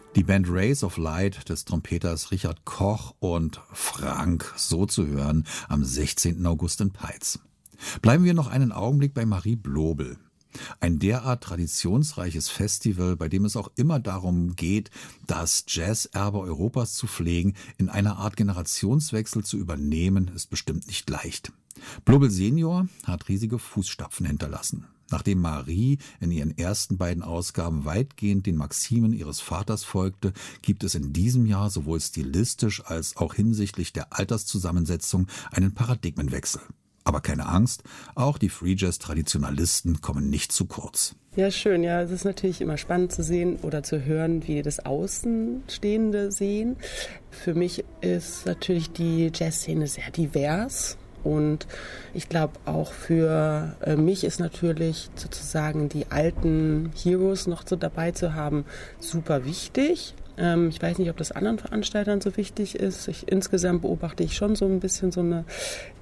Die Band Rays of Light des Trompeters Richard Koch und Frank so zu hören am 16. August in Peitz. Bleiben wir noch einen Augenblick bei Marie Blobel. Ein derart traditionsreiches Festival, bei dem es auch immer darum geht, das Jazzerbe Europas zu pflegen, in einer Art Generationswechsel zu übernehmen, ist bestimmt nicht leicht. Blobel Senior hat riesige Fußstapfen hinterlassen. Nachdem Marie in ihren ersten beiden Ausgaben weitgehend den Maximen ihres Vaters folgte, gibt es in diesem Jahr sowohl stilistisch als auch hinsichtlich der Alterszusammensetzung einen Paradigmenwechsel. Aber keine Angst, auch die Free Jazz-Traditionalisten kommen nicht zu kurz. Ja, schön. Ja, es ist natürlich immer spannend zu sehen oder zu hören, wie das Außenstehende sehen. Für mich ist natürlich die Jazzszene sehr divers. Und ich glaube auch für mich ist natürlich sozusagen die alten Heroes noch so dabei zu haben super wichtig. Ich weiß nicht, ob das anderen Veranstaltern so wichtig ist. Insgesamt beobachte ich schon so ein bisschen so eine,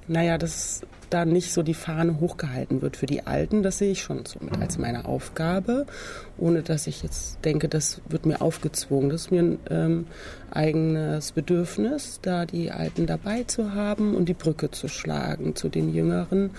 dass da nicht so die Fahne hochgehalten wird für die Alten. Das sehe ich schon so mit als meine Aufgabe, ohne dass ich jetzt denke, das wird mir aufgezwungen. Das ist mir ein eigenes Bedürfnis, da die Alten dabei zu haben und die Brücke zu schlagen zu den Jüngeren.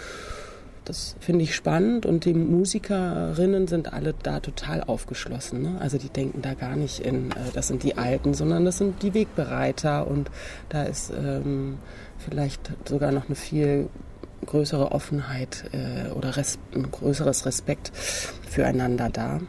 Das finde ich spannend und die Musikerinnen sind alle da total aufgeschlossen. Ne? Also die denken da gar nicht das sind die Alten, sondern das sind die Wegbereiter und da ist vielleicht sogar noch eine viel größere Offenheit oder ein größeres Respekt füreinander da.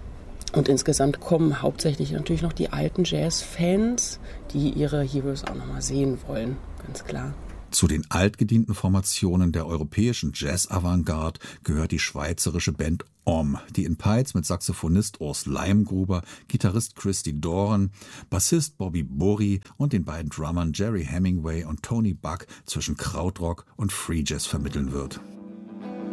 Und insgesamt kommen hauptsächlich natürlich noch die alten Jazz-Fans, die ihre Heroes auch nochmal sehen wollen, ganz klar. Zu den altgedienten Formationen der europäischen Jazz-Avantgarde gehört die schweizerische Band Om, die in Peitz mit Saxophonist Urs Leimgruber, Gitarrist Christy Doran, Bassist Bobby Burri und den beiden Drummern Jerry Hemingway und Tony Buck zwischen Krautrock und Free Jazz vermitteln wird.